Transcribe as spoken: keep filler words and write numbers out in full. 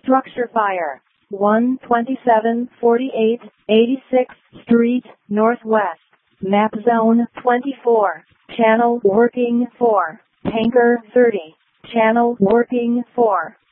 Structure fire. one twenty-seven forty-eight eighty-sixth Street, Northwest. Map zone twenty-four. Channel working four. Tanker thirty. Channel working four.